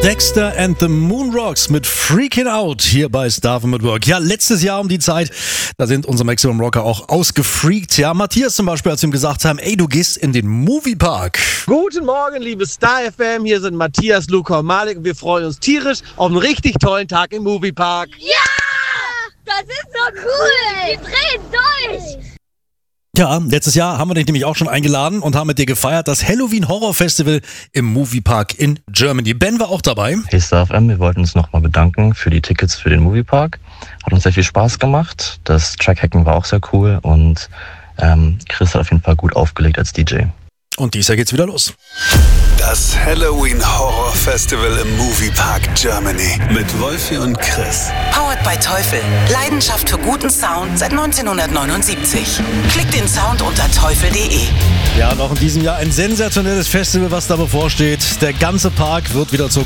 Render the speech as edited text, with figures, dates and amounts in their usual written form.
Dexter and the Moonrocks mit Freaking Out hier bei Starvin' at Work. Ja, letztes Jahr um die Zeit, da sind unsere Maximum Rocker auch ausgefreakt. Ja, Matthias zum Beispiel, als wir ihm gesagt haben, ey, du gehst in den Moviepark. Guten Morgen, liebe Star FM. Hier sind Matthias, Luca und Malik. Wir freuen uns tierisch auf einen richtig tollen Tag im Moviepark. Ja! Das ist so cool! Wir drehen durch! Ja, letztes Jahr haben wir dich nämlich auch schon eingeladen und haben mit dir gefeiert, das Halloween Horror Festival im Moviepark in Germany. Ben war auch dabei. Hey Star FM, wir wollten uns nochmal bedanken für die Tickets für den Moviepark. Hat uns sehr viel Spaß gemacht. Das Trackhacken war auch sehr cool und Chris hat auf jeden Fall gut aufgelegt als DJ. Und dieses Jahr geht's wieder los. Das Halloween Horror Festival im Moviepark Germany mit Wolfi und Chris. Powered by Teufel. Leidenschaft für guten Sound seit 1979. Klickt den Sound unter teufel.de. Ja, und auch in diesem Jahr ein sensationelles Festival, was da bevorsteht. Der ganze Park wird wieder zur